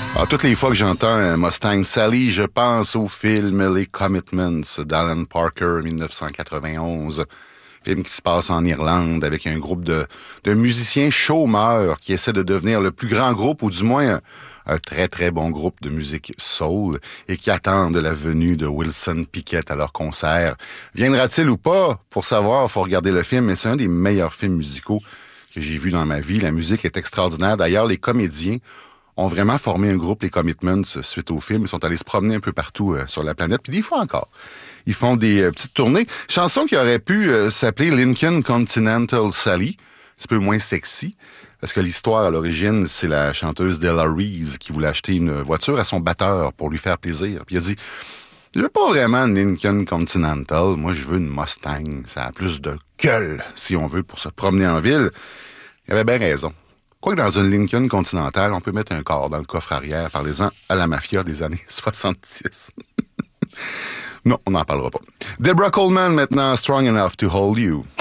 Toutes les fois que j'entends un Mustang Sally, je pense au film Les Commitments d'Alan Parker, 1991. Film qui se passe en Irlande avec un groupe de musiciens chômeurs qui essaient de devenir le plus grand groupe, ou du moins un très très bon groupe de musique soul, et qui attendent la venue de Wilson Pickett à leur concert. Viendra-t-il ou pas? Pour savoir, il faut regarder le film, mais c'est un des meilleurs films musicaux que j'ai vu dans ma vie. La musique est extraordinaire. D'ailleurs, les comédiens ont vraiment formé un groupe, les Commitments, suite au film. Ils sont allés se promener un peu partout sur la planète, puis des fois encore. Ils font des petites tournées. Chanson qui aurait pu s'appeler Lincoln Continental Sally. C'est un peu moins sexy, parce que l'histoire, à l'origine, c'est la chanteuse Della Reese qui voulait acheter une voiture à son batteur pour lui faire plaisir. Puis il a dit, je veux pas vraiment une Lincoln Continental, moi je veux une Mustang. Ça a plus de gueule, si on veut, pour se promener en ville. Il avait bien raison. Quoique dans une Lincoln Continental, on peut mettre un corps dans le coffre arrière. Parlez-en à la mafia des années 70. Non, on n'en parlera pas. Deborah Coleman, maintenant, Strong Enough to Hold You.